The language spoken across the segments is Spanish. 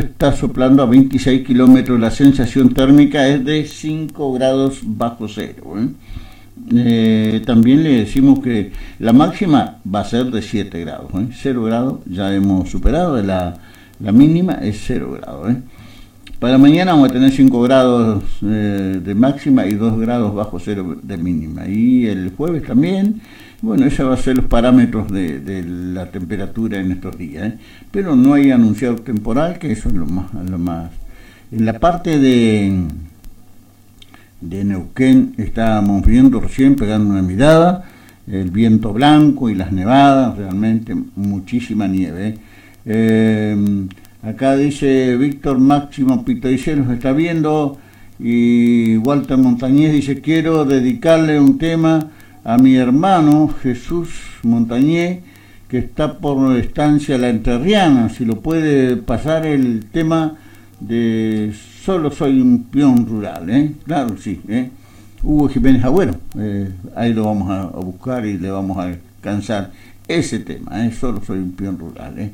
está soplando a 26 kilómetros, la sensación térmica es de 5 grados bajo cero. También le decimos que la máxima va a ser de 7 grados, 0 grados ya hemos superado, la mínima es 0 grados. Para mañana vamos a tener 5 grados de máxima y 2 grados bajo cero de mínima, y el jueves también. Bueno, esos van a ser los parámetros de la temperatura en estos días, pero no hay anunciado temporal, que eso es lo más. En la parte de Neuquén estábamos viendo recién, pegando una mirada, el viento blanco y las nevadas, realmente muchísima nieve. Acá dice Víctor Máximo Pitoicé, los está viendo, y Walter Montañez dice: quiero dedicarle un tema a mi hermano Jesús Montañez, que está por Estancia La Entrerriana, si lo puede pasar el tema de Solo soy un peón rural. Claro, sí. Hugo Jiménez Agüero, ahí lo vamos a buscar y le vamos a alcanzar ese tema, Solo soy un peón rural.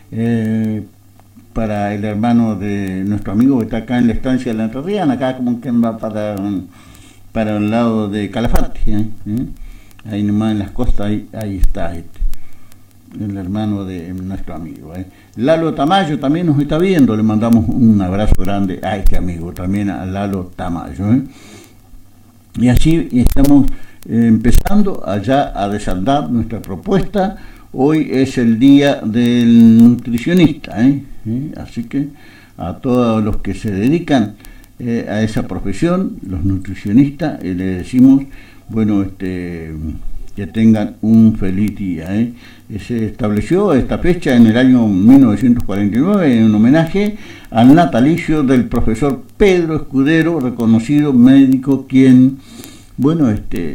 Para el hermano de nuestro amigo que está acá en la Estancia de La Entrerriana, acá como que va para el lado de Calafate, ahí nomás en las costas, ahí está el hermano de nuestro amigo. Lalo Tamayo también nos está viendo, le mandamos un abrazo grande a este amigo, también a Lalo Tamayo. Y así estamos empezando allá a desandar nuestra propuesta. Hoy es el día del nutricionista, así que a todos los que se dedican a esa profesión, los nutricionistas, le decimos, bueno, que tengan un feliz día. Se estableció esta fecha en el año 1949 en homenaje al natalicio del profesor Pedro Escudero, reconocido médico, quien, bueno,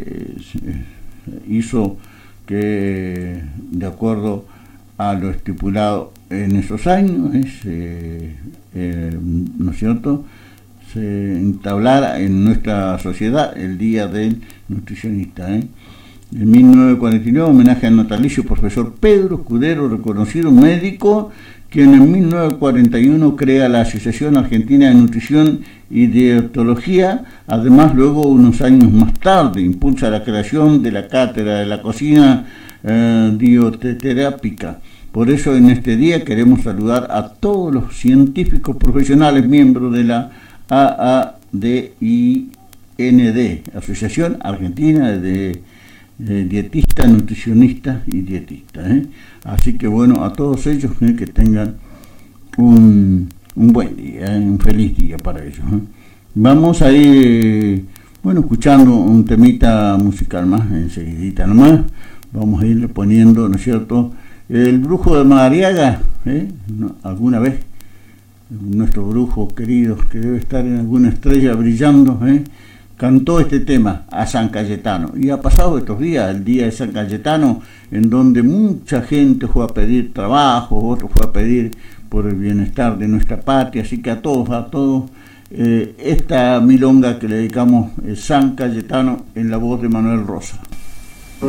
hizo que, de acuerdo a lo estipulado en esos años, ¿no es cierto?, se entablara en nuestra sociedad el Día del Nutricionista. En 1949, homenaje al natalicio profesor Pedro Escudero, reconocido médico, quien en 1941 crea la Asociación Argentina de Nutrición y Dietología. Además, luego, unos años más tarde, impulsa la creación de la Cátedra de la Cocina Dieteterápica. Por eso, en este día queremos saludar a todos los científicos profesionales miembros de la AADIND, Asociación Argentina de Dietistas, Nutricionistas y Dietistas. Así que bueno, a todos ellos que tengan un buen día, un feliz día para ellos. Vamos a ir, bueno, escuchando un temita musical más, enseguidita nomás. Vamos a ir poniendo, ¿no es cierto?, el Brujo de Madariaga, alguna vez, nuestro brujo querido, que debe estar en alguna estrella brillando, cantó este tema a San Cayetano, y ha pasado estos días, el día de San Cayetano, en donde mucha gente fue a pedir trabajo, otros fue a pedir por el bienestar de nuestra patria. Así que a todos, esta milonga que le dedicamos, San Cayetano, en la voz de Manuel Rosa.